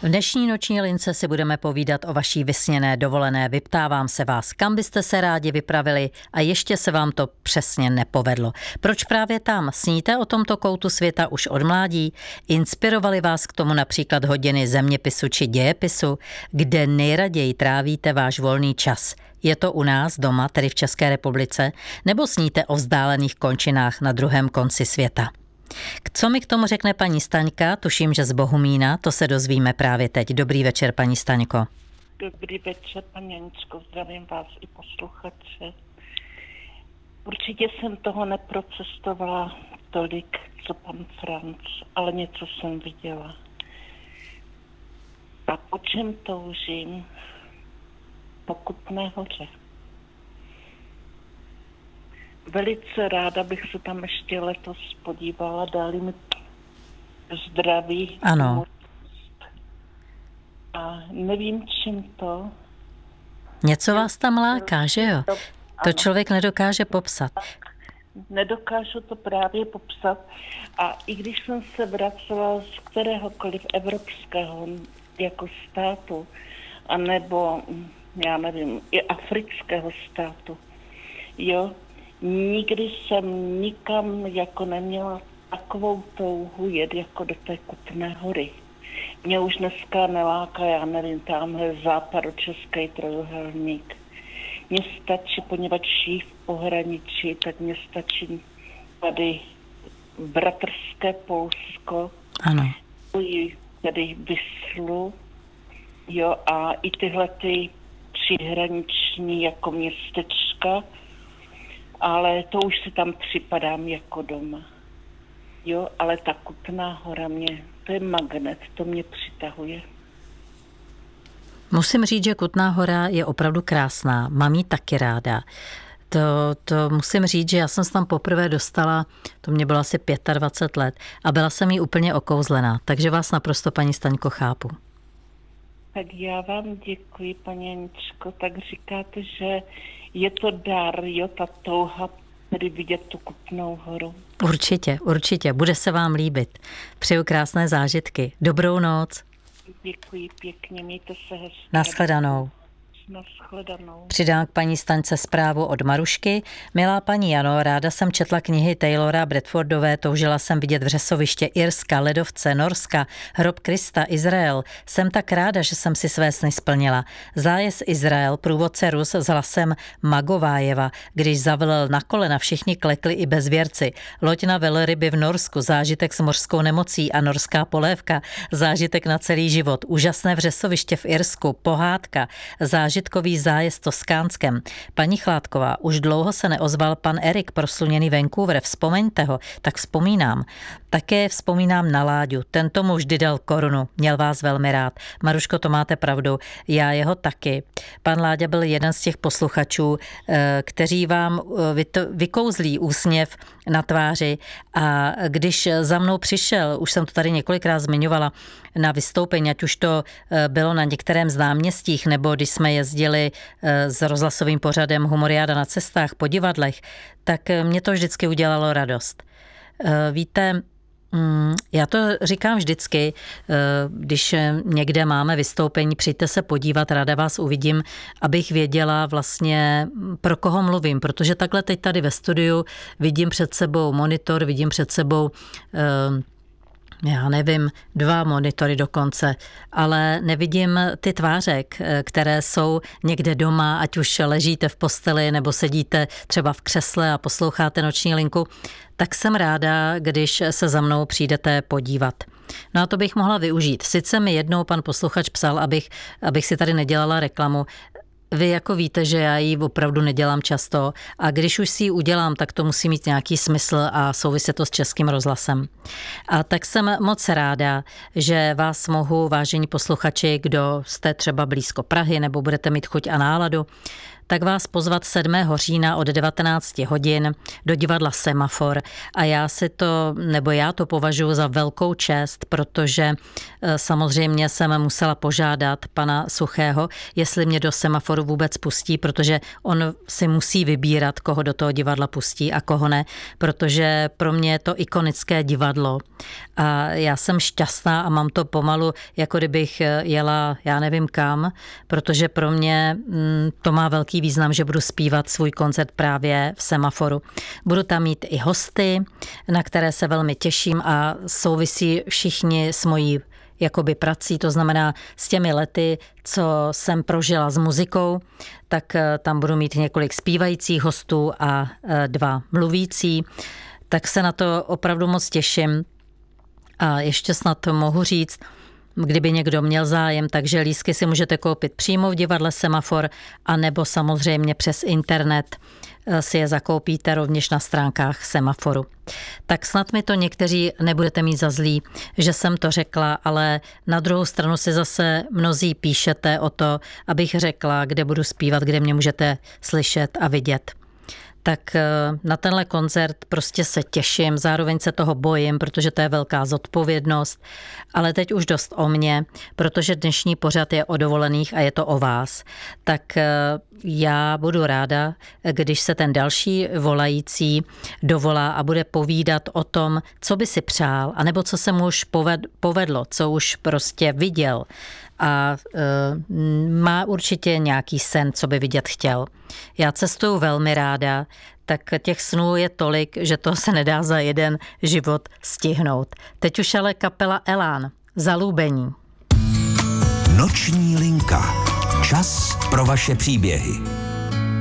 V dnešní noční lince si budeme povídat o vaší vysněné dovolené. Vyptávám se vás, kam byste se rádi vypravili a ještě se vám to přesně nepovedlo. Proč právě tam? Sníte o tomto koutu světa už od mládí? Inspirovali vás k tomu například hodiny zeměpisu či dějepisu? Kde nejraději trávíte váš volný čas? Je to u nás doma, tedy v České republice, nebo sníte o vzdálených končinách na druhém konci světa? Co mi k tomu řekne paní Staňka, tuším, že z Bohumína, to se dozvíme právě teď. Dobrý večer, paní Staňko. Dobrý večer, paní Aničko, zdravím vás i posluchače. Určitě jsem toho neprocestovala tolik, co pan Franc, ale něco jsem viděla. A po čem toužím? Po Kutné Hoře. Velice ráda bych se tam ještě letos podívala, dali mi zdraví. Ano. A nevím, čím to. Něco vás tam láká, že jo? To člověk nedokáže popsat. Nedokážu to právě popsat. A i když jsem se vracela z kteréhokoliv evropského jako státu, anebo, já nevím, i afrického státu, jo, nikdy jsem nikam jako neměla takovou touhu jet jako do té Kutné Hory. Mě už dneska neláká, já nevím, tamhle západočeský trojúhelník. Mně stačí, poněvadž žijí v pohraničí, tak mně stačí tady bratrské Polsko, Ano. tady Vyslu, jo, a i tyhle ty přihraniční jako městečka, ale to už si tam připadám jako doma. Jo, ale ta Kutná Hora to je magnet, to mě přitahuje. Musím říct, že Kutná Hora je opravdu krásná. Mám ji taky ráda. To musím říct, že já jsem se tam poprvé dostala, to mě bylo asi 25 let a byla jsem jí úplně okouzlená. Takže vás naprosto, paní Staňko, chápu. Tak já vám děkuji, paní Aničko. Tak říkáte, že je to dar, jo, ta touha tedy vidět tu Kutnou Horu. Určitě. Bude se vám líbit. Přeju krásné zážitky. Dobrou noc. Děkuji pěkně, mějte se hezky. Nashledanou. Nashledanou. Přidám k paní Staňce zprávu od Marušky. Milá paní Jano, ráda jsem četla knihy Taylora Bradfordové, toužila jsem vidět vřesoviště Irska, ledovce, Norska, hrob Krista, Izrael. Jsem tak ráda, že jsem si své sny splnila. Zájezd Izrael, průvodce Rus s hlasem Magovájeva, když zavelel na kolena, všichni klekli i bezvěrci. Loď na velryby v Norsku, zážitek s mořskou nemocí a norská polévka, zážitek na celý život, úžasné vřesoviště v Irsku, pohádka, zážitkový zájezd Toskánskem. Paní Chládková, už dlouho se neozval pan Erik, prosluněný Vancouver, vzpomeňte ho, tak vzpomínám. Také vzpomínám na Láďu, ten tomu vždy dal korunu, měl vás velmi rád. Maruško, to máte pravdu, já jeho taky. Pan Láďa byl jeden z těch posluchačů, kteří vám vykouzlí úsměv na tváři a když za mnou přišel, už jsem to tady několikrát zmiňovala, na vystoupení, ať už to bylo na některém z náměstích, nebo když jsme jezdili s rozhlasovým pořadem Humoriáda na cestách po divadlech, tak mě to vždycky udělalo radost. Víte, já to říkám vždycky, když někde máme vystoupení, přijďte se podívat, ráda vás uvidím, abych věděla vlastně, pro koho mluvím, protože takhle teď tady ve studiu vidím před sebou monitor, vidím před sebou já nevím, 2 monitory dokonce, ale nevidím ty tváře, které jsou někde doma, ať už ležíte v posteli nebo sedíte třeba v křesle a posloucháte noční linku, tak jsem ráda, když se za mnou přijdete podívat. No a to bych mohla využít. Sice mi jednou pan posluchač psal, abych si tady nedělala reklamu. Vy jako víte, že já ji opravdu nedělám často a když už si ji udělám, tak to musí mít nějaký smysl a souvisí to s Českým rozhlasem. A tak jsem moc ráda, že vás mohu, vážení posluchači, kdo jste třeba blízko Prahy nebo budete mít chuť a náladu, tak vás pozvat 7. října od 19 hodin do divadla Semafor. A já to považuji za velkou čest, protože samozřejmě jsem musela požádat pana Suchého, jestli mě do Semaforu vůbec pustí, protože on si musí vybírat, koho do toho divadla pustí a koho ne, protože pro mě je to ikonické divadlo. A já jsem šťastná a mám to pomalu, jako kdybych jela, já nevím kam, protože pro mě to má velký význam, že budu zpívat svůj koncert právě v Semaforu. Budu tam mít i hosty, na které se velmi těším a souvisí všichni s mojí jakoby prací, to znamená s těmi lety, co jsem prožila s muzikou, tak tam budu mít několik zpívajících hostů a 2 mluvící, tak se na to opravdu moc těším. A ještě snad mohu říct, kdyby někdo měl zájem, takže lístky si můžete koupit přímo v divadle Semafor, anebo samozřejmě přes internet si je zakoupíte rovněž na stránkách Semaforu. Tak snad mi to někteří nebudete mít za zlý, že jsem to řekla, ale na druhou stranu si zase mnozí píšete o to, abych řekla, kde budu zpívat, kde mě můžete slyšet a vidět. Tak na tenhle koncert prostě se těším, zároveň se toho bojím, protože to je velká zodpovědnost, ale teď už dost o mě, protože dnešní pořad je o dovolených a je to o vás. Tak já budu ráda, když se ten další volající dovolá a bude povídat o tom, co by si přál, anebo co se mu už povedlo, co už prostě viděl a má určitě nějaký sen, co by vidět chtěl. Já cestuju velmi ráda, tak těch snů je tolik, že to se nedá za jeden život stihnout. Teď už ale kapela Elán, Zalúbení. Noční linka. Čas pro vaše příběhy.